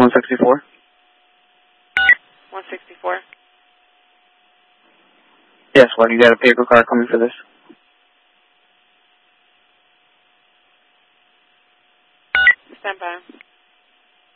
164. 164? Yes, what, you got a paper car coming for this? Stand by.